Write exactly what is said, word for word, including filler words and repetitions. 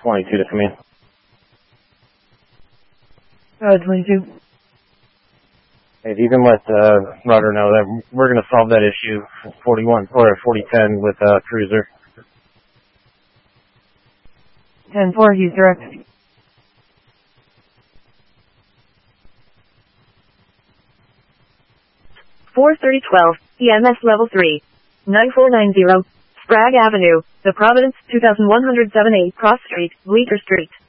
twenty-two to come in. Uh, twenty-two. If you can let uh, Rudder know that we're going to solve that issue, forty-one or forty ten with uh, Cruiser. ten four, he's direct. four thirty twelve, E M S level three. nine four nine zero, Sprague Avenue, The Providence, two thousand one hundred seven A Cross Street, Bleecker Street.